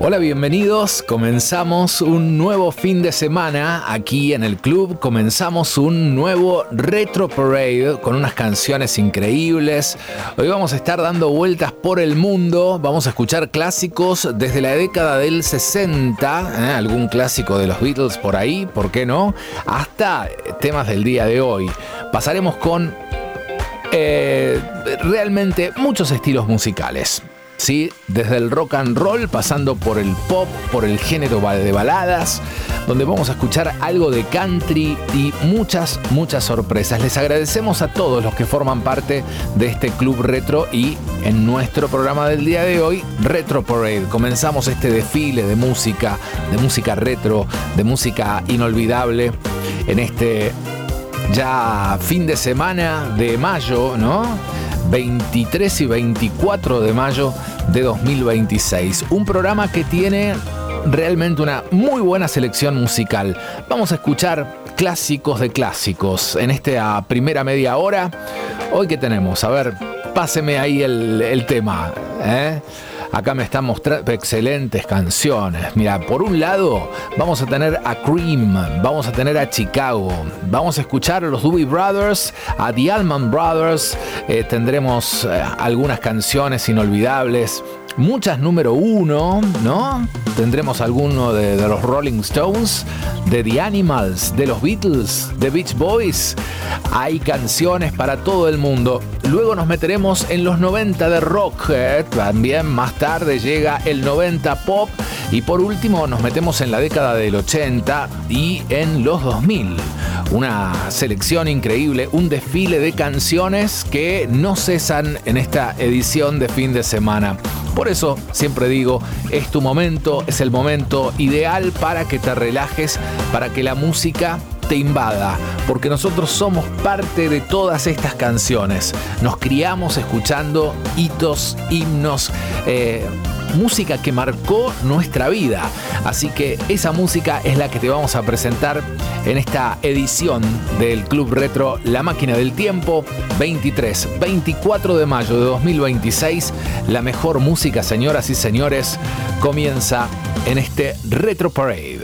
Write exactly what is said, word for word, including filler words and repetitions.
Hola, bienvenidos. Comenzamos un nuevo fin de semana aquí en el club. Comenzamos un nuevo Retro Parade con unas canciones increíbles. Hoy vamos a estar dando vueltas por el mundo. Vamos a escuchar clásicos desde la década del sesenta, ¿eh? Algún clásico de los Beatles por ahí, ¿por qué no? Hasta temas del día de hoy. Pasaremos con eh, realmente muchos estilos musicales. Sí, desde el rock and roll, pasando por el pop, por el género de baladas, donde vamos a escuchar algo de country y muchas, muchas sorpresas. Les agradecemos a todos los que forman parte de este Club Retro y en nuestro programa del día de hoy, Retro Parade. Comenzamos este desfile de música, de música retro, de música inolvidable en este ya fin de semana de mayo, ¿no? veintitrés y veinticuatro de mayo de dos mil veintiséis. Un programa que tiene realmente una muy buena selección musical. Vamos a escuchar clásicos de clásicos en esta primera media hora. Hoy, ¿qué tenemos? A ver, páseme ahí el, el tema, ¿eh? Acá me están mostrando excelentes canciones. Mira, por un lado vamos a tener a Cream, vamos a tener a Chicago, vamos a escuchar a los Doobie Brothers, a The Allman Brothers, eh, tendremos eh, algunas canciones inolvidables, muchas número uno, ¿no? Tendremos alguno de, de los Rolling Stones, de The Animals, de los Beatles, de Beach Boys. Hay canciones para todo el mundo. Luego nos meteremos en los noventa de rock, eh, también más tarde llega el noventa pop y por último nos metemos en la década del ochenta y en los dos mil. Una selección increíble, un desfile de canciones que no cesan en esta edición de fin de semana. Por eso siempre digo, es tu momento, es el momento ideal para que te relajes, para que la música te invada, porque nosotros somos parte de todas estas canciones. Nos criamos escuchando hitos, himnos, eh, música que marcó nuestra vida. Así que esa música es la que te vamos a presentar en esta edición del Club Retro, La Máquina del Tiempo, veintitrés, veinticuatro de mayo de dos mil veintiséis. La mejor música, señoras y señores, comienza en este Retro Parade.